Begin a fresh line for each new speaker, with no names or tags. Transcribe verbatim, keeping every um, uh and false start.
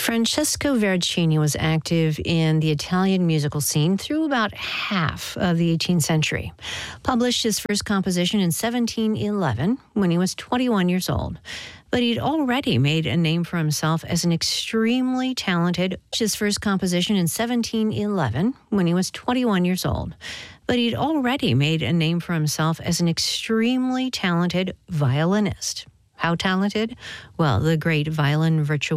Francesco Veracini was active in the Italian musical scene through about half of the eighteenth century. Published his first composition in seventeen eleven when he was twenty-one years old. But he'd already made a name for himself as an extremely talented, his first composition in seventeen eleven when he was twenty-one years old. But he'd already made a name for himself as an extremely talented violinist. How talented? Well, the great violin virtuoso